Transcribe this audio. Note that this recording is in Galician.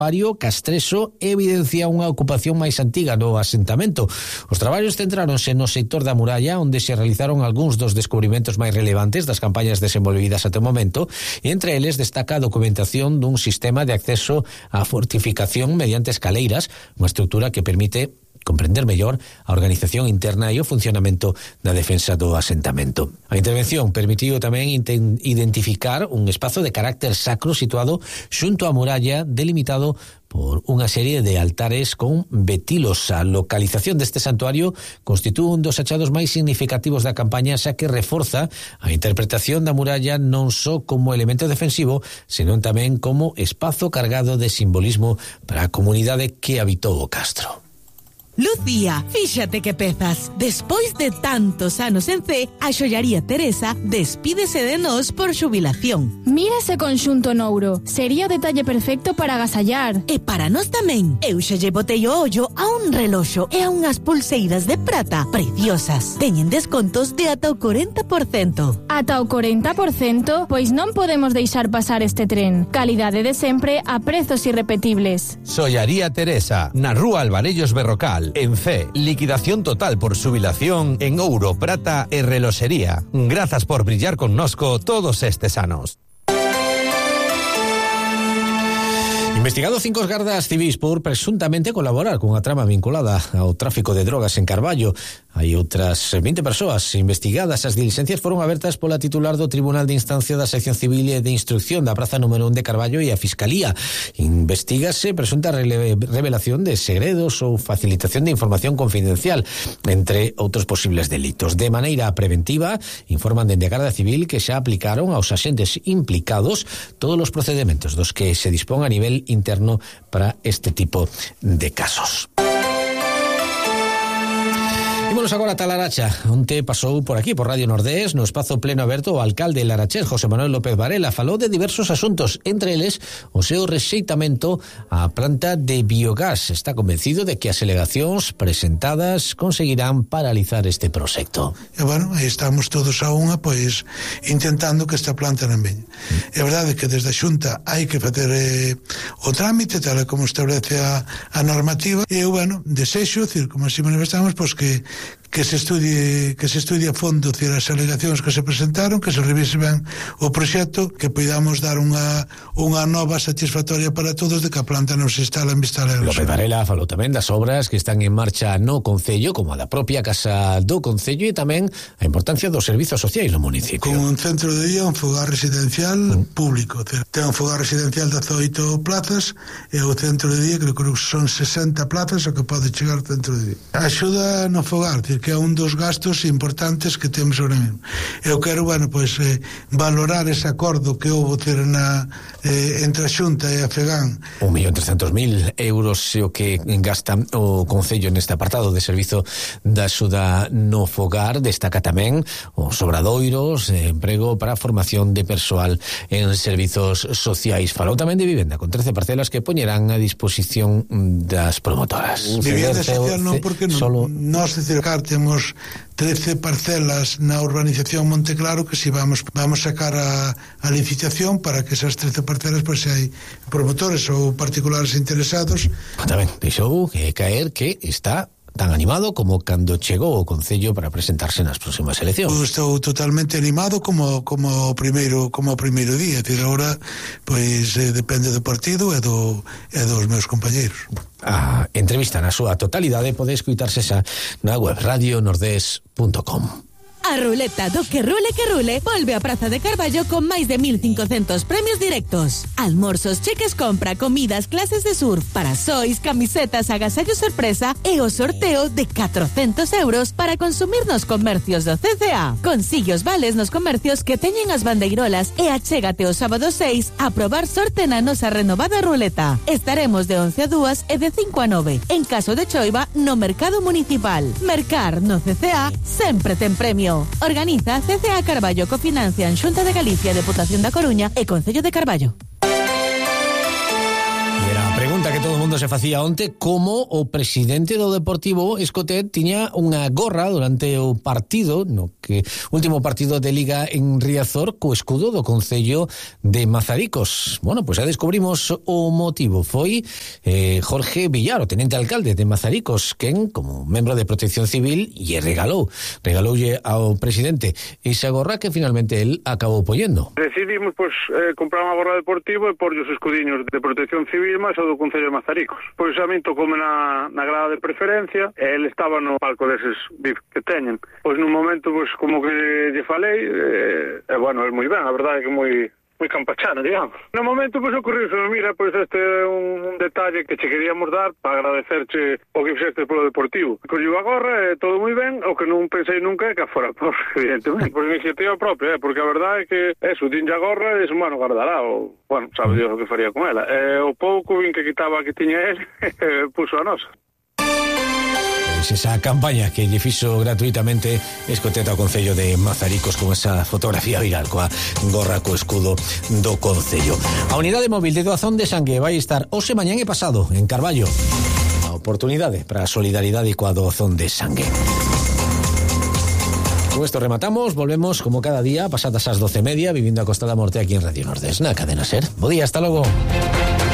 Mario Castreso evidencia unha ocupación máis antiga no asentamento. Os traballos centráronse no sector da muralla, onde se realizaron algúns dos descubrimentos máis relevantes das campañas desenvolvidas até o momento, e entre eles destaca a documentación dun sistema de acceso á fortificación mediante escaleiras, unha estrutura que permite comprender mellor a organización interna e o funcionamento da defensa do asentamento. A intervención permitiu tamén identificar un espazo de carácter sacro situado xunto á muralla, delimitado por unha serie de altares con betilos. A localización deste santuario constitúe un dos achados máis significativos da campaña, xa que reforza a interpretación da muralla non só como elemento defensivo, senón tamén como espazo cargado de simbolismo para a comunidade que habitou o castro. Lucía, fíxate que pezas. Despois de tantos anos en C, a xollaría Teresa despídese de nós por xubilación. Mira ese conxunto nouro. Sería o detalle perfecto para agasallar. E para nós tamén. Eu xa lle botei o ollo a un reloxo e a unhas pulseiras de prata preciosas. Teñen descontos de ata o 40%. Ata o 40%? Pois non podemos deixar pasar este tren. Calidade de sempre a prezos irrepetibles. Xollaría Teresa, na Rúa Alvarellos Berrocal. En C, liquidación total por xubilación en ouro, prata e reloxería. Grazas por brillar connosco todos estes anos. Investigado 5 gardas civis por presuntamente colaborar cunha trama vinculada ao tráfico de drogas en Carballo. Hai outras 20 persoas investigadas. As diligencias foron abertas pola titular do Tribunal de Instancia da Sección Civil e de Instrucción da Praza número 1 de Carballo e a Fiscalía. Investígase presunta revelación de segredos ou facilitación de información confidencial, entre outros posibles delitos. De maneira preventiva, informan dende a Garda Civil que xa aplicaron aos axentes implicados todos os procedementos dos que se dispón a nivel interno para este tipo de casos. Ímonos agora ata Laracha, onde pasou por aquí, por Radio Nordés, no espazo pleno aberto, o alcalde Larache, José Manuel López Varela, falou de diversos asuntos, entre eles o seu rexeitamento á planta de biogás. Está convencido de que as alegacións presentadas conseguirán paralizar este proxecto. E bueno, aí estamos todos a unha, pois, intentando que esta planta non veña. É verdade que desde a Xunta hai que facer o trámite, tal como establece a normativa, e eu, bueno, desexo, decir, como así manifestamos, pois que se estudie a fondo as alegacións que se presentaron, que se revise ben o proxecto, que podamos dar unha nova satisfactoria para todos de que a planta non se instala en Vista Alegre. López Varela falou tamén das obras que están en marcha no Concello, como a da propia Casa do Concello, e tamén a importancia dos servizos sociais no municipio. Con un centro de día, un fogar residencial público. Ten un fogar residencial de 18 plazas e o centro de día creo que son 60 plazas o que pode chegar ao centro de día. Axuda no fogar, que é un dos gastos importantes que temos ahora mesmo. Eu quero, bueno, pois valorar ese acordo que houve entre a Xunta e a FEGAN. 1.300.000 euros é o que gasta o Concello neste apartado de servizo da axuda no fogar. Destaca tamén os obradoiros de emprego para a formación de persoal en servizos sociais. Falou tamén de vivenda, con 13 parcelas que poñerán a disposición das promotoras. Vivenda social non, porque nós de Cercar temos 13 parcelas na urbanización Monteclaro que si vamos sacar a licitación para que esas 13 parcelas, pois, se hai promotores ou particulares interesados. Tamén deixou caer que está tan animado como cando chegou ao Concello para presentarse nas próximas eleccións. Estou totalmente animado como o primeiro día. Agora, pois, depende do partido e dos meus compañeiros. A entrevista na súa totalidade pode escutarse xa na web radionordés.com. A ruleta do que rule volve a Praza de Carballo con máis de 1.500 premios directos. Almorzos, cheques compra, comidas, clases de surf, parasois, camisetas, agasallos sorpresa e o sorteo de 400 euros para consumir nos comercios do CCA. Consigue os vales nos comercios que teñen as bandeirolas e achégate o sábado 6 a probar sorte na nosa renovada ruleta. Estaremos de 11 a 2 e de 5 a 9. En caso de choiva, no Mercado Municipal. Mercar no CCA sempre ten premio. Organiza CCA Carballo, cofinancian Xunta de Galicia, Deputación da Coruña e Concello de Carballo. E era a pregunta que todo o mundo cando se facía onte como o presidente do Deportivo Escotet tiña unha gorra durante o partido, no que último partido de Liga en Riazor, co escudo do Concello de Mazaricos. Bueno, pois xa descubrimos o motivo. Foi Jorge Villar, o tenente alcalde de Mazaricos, quen, como membro de Protección Civil, lle regaloulle ao presidente esa gorra que finalmente él acabou poñendo. Decidimos, comprar unha gorra deportiva e porlle os escudiños de Protección Civil máis o do Concello de Mazaricos. Pois a min tocoume na grada de preferencia e ele estaba no palco deses VIP que teñen. Pois nun momento, como que lle falei, bueno, é moi ben, a verdade é que moi campachano, digamos. No momento, ocurriuse, mira, este é un detalle que che queríamos dar para agradecerche o que fixeste polo Deportivo. Colleu a gorra, todo moi ben, o que non pensei nunca é que fora, evidentemente, por iniciativa propia, porque a verdade é que eso, dinlle a gorra, eso, bueno, guardará, o, bueno, sabe Dios o que faría con ela. O pouco vin que quitaba que tiña él, puso a nosa. Esa campaña que lle fixo gratuitamente Escotet ao Concello de Mazaricos con esa fotografía viral coa gorra co escudo do Concello. A unidade móvil de doazón de sangue vai estar hoxe, mañán e pasado en Carballo. A oportunidade para a solidaridade coa doazón de sangue. Con esto rematamos, volvemos como cada día pasadas as 12:30 vivindo a Costa da Morte aquí en Radio Nordés, na cadena SER. Bo día, hasta logo.